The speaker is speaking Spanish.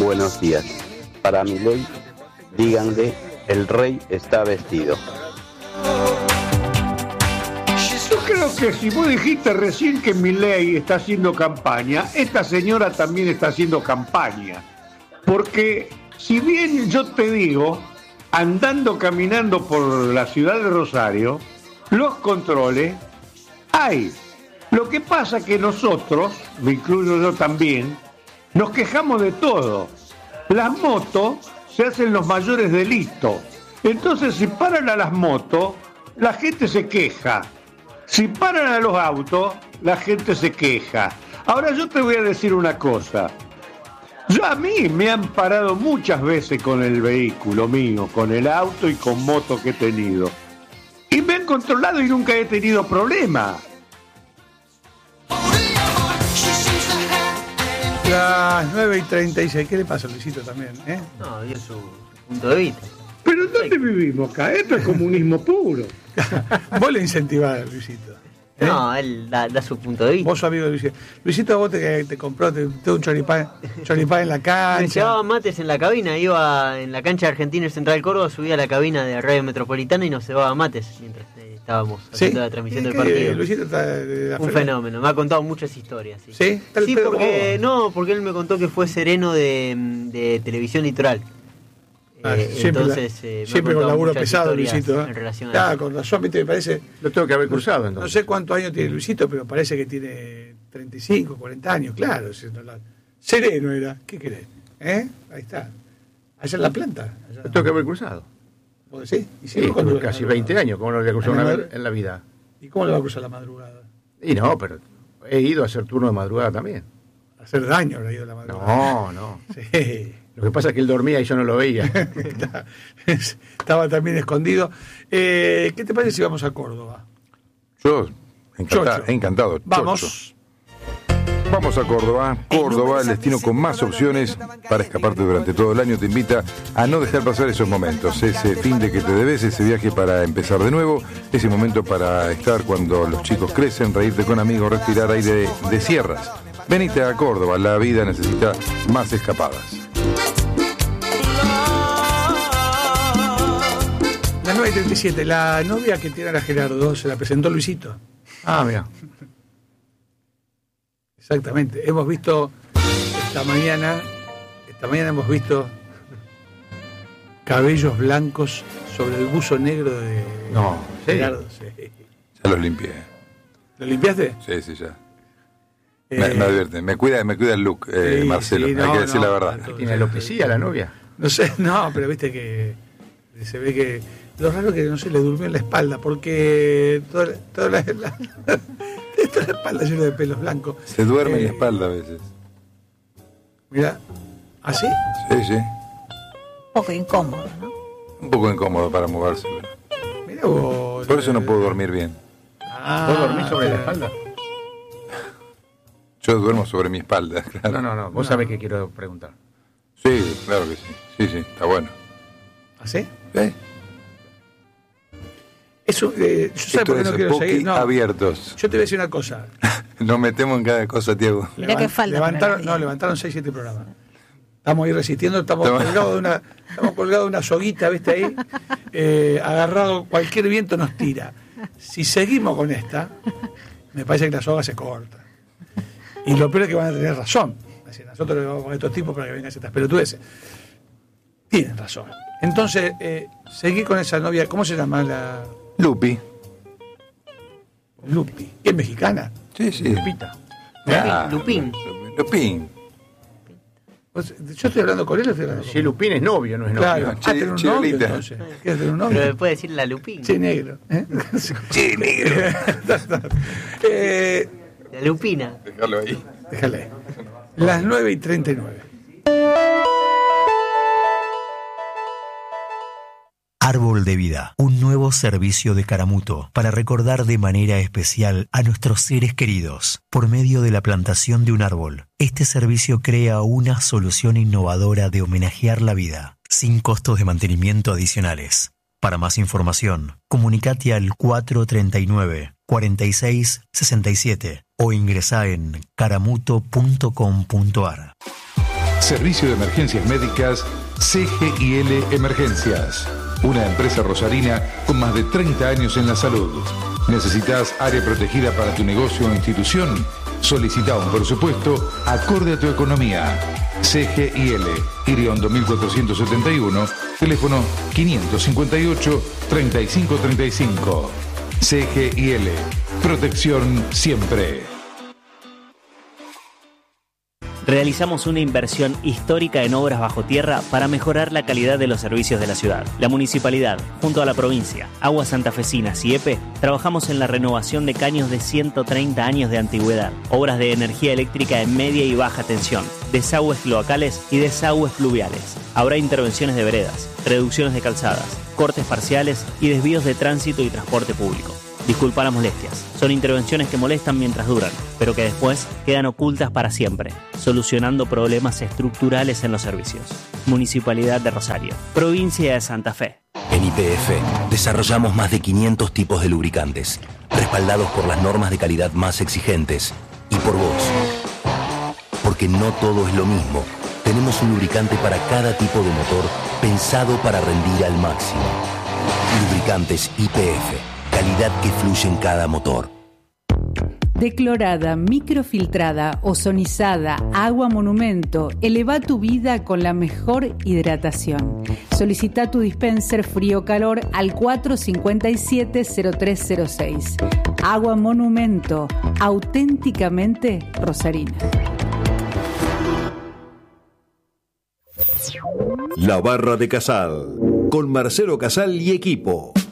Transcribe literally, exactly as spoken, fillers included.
buenos días. Para Milei, díganle, el rey está vestido. Yo creo que si vos dijiste recién que Milei está haciendo campaña, esta señora también está haciendo campaña. Porque si bien yo te digo, andando, caminando por la ciudad de Rosario, los controles hay. Lo que pasa que nosotros, me incluyo yo también, nos quejamos de todo. Las motos se hacen los mayores delitos. Entonces, si paran a las motos, la gente se queja. Si paran a los autos, la gente se queja. Ahora yo te voy a decir una cosa. Yo a mí me han parado muchas veces con el vehículo mío, con el auto y con moto que he tenido. Y me han controlado y nunca he tenido problema. Las nueve y treinta y seis, ¿qué le pasa a Luisito también? ¿eh? No, dio su punto de vista. Pero ¿dónde vivimos acá? Esto es comunismo puro. Vos le incentivás a Luisito. ¿eh? No, él da, da su punto de vista. Vos sos amigo de Luisito. Luisito, vos te, te compró te, te un choripán, choripán en la cancha. Me llevaba mates en la cabina, iba en la cancha de Argentina y Central Córdoba, subía a la cabina de Radio Metropolitana y nos llevaba mates mientras eh, estábamos haciendo ¿Sí? la transmisión del que partido. Luisito está de la Un fe- fenómeno, me ha contado muchas historias. Sí, ¿Sí? Está el sí pedo porque, como no, porque él me contó que fue sereno de, de Televisión Litoral. Ah, Eh, siempre entonces, la- eh, me ha siempre con contado laburo muchas pesado, historias Luisito. ¿eh? En relación a Claro, eso. con razón, viste, me parece. Lo tengo que haber cruzado No entonces. sé cuántos años tiene Luisito, pero parece que tiene treinta y cinco, cuarenta años, claro. Sereno era, ¿qué querés? ¿Eh? Ahí está. Allá en la planta. Allá. Lo tengo que haber cruzado. ¿Vos decís? ¿Y Sí, si no, cuándo por la casi madrugada? veinte años, ¿cómo no lo voy a cruzar ¿En la una madru- vez en la vida? ¿Y cómo le va a cruzar la madrugada? Y no, pero he ido a hacer turno de madrugada también. Hacer daño habrá ido la madrugada. No, no. Sí. Lo que pasa es que él dormía y yo no lo veía. Estaba también escondido. Eh, ¿Qué te parece si vamos a Córdoba? Yo, encantado. Chocho. encantado Chocho. Vamos. Vamos a Córdoba. Córdoba, el destino con más opciones para escaparte durante todo el año. Te invita a no dejar pasar esos momentos. Ese fin de que te debes, ese viaje para empezar de nuevo, ese momento para estar cuando los chicos crecen, reírte con amigos, respirar aire de, de sierras. Venite a Córdoba, la vida necesita más escapadas. Las nueve y treinta y siete, la novia que tiene a Gerardo se la presentó Luisito. Ah, mira. Exactamente. Hemos visto esta mañana, esta mañana hemos visto cabellos blancos sobre el buzo negro de No, ¿sí? Gerardo. Sí. Ya los limpié. ¿Lo limpiaste? Sí, sí, ya. Eh, Me, me advierte. Me cuida, me cuida el look, eh, sí, Marcelo. sí, Hay no, que decir no, la verdad. tanto. ¿Tiene alopecia la novia? No sé, no, pero viste que se ve que lo raro es que no sé, le durmió en la espalda porque toda, toda la, la, toda la espalda llena de pelos blancos. Se duerme Eh, en la espalda a veces. Mira, ¿así? Sí, sí. Un poco incómodo, ¿no? Un poco incómodo para moverse. Mira vos. Por eso no puedo dormir bien. Ah, ¿Vos dormís sobre la claro. espalda? Yo duermo sobre mi espalda, claro. No, no, no. Vos sabés que quiero preguntar. Sí, claro que sí. Sí, sí, está bueno. ¿Así? ¿Eh? Eso, eh, yo sé por qué Esto no es quiero Poki seguir. No, abiertos. yo te voy a decir una cosa. Nos metemos en cada cosa, Tiago. Mirá qué falta Levantaron, para la no, vida. levantaron seis, siete programas. Estamos ahí resistiendo, estamos Estamos- colgados de una, estamos colgados de una soguita, ¿viste ahí? Eh, agarrado, cualquier viento nos tira. Si seguimos con esta, me parece que la soga se corta. Y lo peor es que van a tener razón. Es decir, nosotros le vamos con estos tipos para que vengan estas pelotudeces. Tienen razón. Entonces, eh, seguí con esa novia, ¿cómo se llama la Lupi. Lupi? ¿Es mexicana? Sí, sí. Lupita. Ah, Lupín. Lupín. Pues, ¿yo estoy hablando con él o estoy hablando con Si Lupín es novio, no es novio. Claro, ah, Chi- tener un novio Chirolita. entonces. ¿Quieres tener un novio? Pero puede decir la Lupín. Sí, negro. ¿eh? Sí, negro. eh, La Lupina. Déjalo ahí. déjale. Las nueve y treinta y nueve. Árbol de Vida, un nuevo servicio de Caramuto para recordar de manera especial a nuestros seres queridos por medio de la plantación de un árbol. Este servicio crea una solución innovadora de homenajear la vida, sin costos de mantenimiento adicionales. Para más información, comunicate al cuatro treinta y nueve, cuarenta y seis, sesenta y siete o ingresa en caramuto punto com punto ar. Servicio de Emergencias Médicas C G I L Emergencias. Una empresa rosarina con más de treinta años en la salud. ¿Necesitas área protegida para tu negocio o institución? Solicita un presupuesto acorde a tu economía. C G I L, Iriondo mil cuatrocientos setenta y uno, teléfono quinientos cincuenta y ocho, treinta y cinco treinta y cinco. C G I L, protección siempre. Realizamos una inversión histórica en obras bajo tierra para mejorar la calidad de los servicios de la ciudad. La municipalidad, junto a la provincia, Aguas Santafesinas y E P E, trabajamos en la renovación de caños de ciento treinta años de antigüedad, obras de energía eléctrica en media y baja tensión, desagües cloacales y desagües pluviales. Habrá intervenciones de veredas, reducciones de calzadas, cortes parciales y desvíos de tránsito y transporte público. Disculpa las molestias, son intervenciones que molestan mientras duran, pero que después quedan ocultas para siempre, solucionando problemas estructurales en los servicios. Municipalidad de Rosario, Provincia de Santa Fe. En Y P F desarrollamos más de quinientos tipos de lubricantes, respaldados por las normas de calidad más exigentes y por vos. Porque no todo es lo mismo. Tenemos un lubricante para cada tipo de motor pensado para rendir al máximo. Lubricantes Y P F. Calidad que fluye en cada motor. Declorada, microfiltrada, ozonizada, agua monumento. Eleva tu vida con la mejor hidratación. Solicita tu dispenser frío-calor al cuatro cinco siete cero tres cero seis. Agua monumento, auténticamente rosarina. La Barra de Casal, con Marcelo Casal y equipo.